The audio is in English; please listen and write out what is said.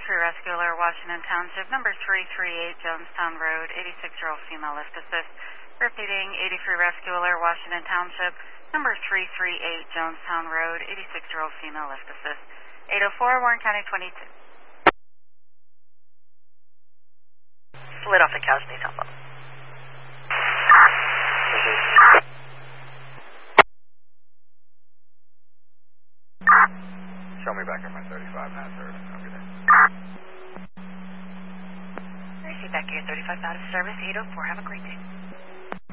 Rescue Alert, Washington Township, number 338 Jonestown Road, 86-year-old female lift assist. Repeating, 83 Rescue Alert, Washington Township, number 338 Jonestown Road, 86-year-old female lift assist. 804, Warren County 22. Slid off the couch, need help up. Show me back at my 35 out of service. I'll be there. I see back here, 35 out of service, 804. Have a great day.